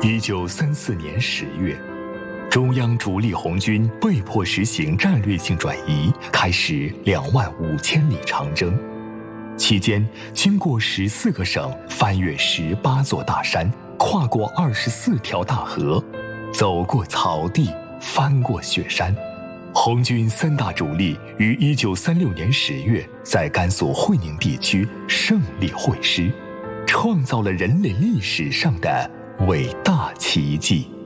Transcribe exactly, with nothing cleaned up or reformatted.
一九三四年十月，中央主力红军被迫实行战略性转移，开始两万五千里长征。期间，经过十四个省，翻越十八座大山，跨过二十四条大河，走过草地，翻过雪山。红军三大主力于一九三六年十月在甘肃会宁地区胜利会师，创造了人类历史上的伟大奇迹。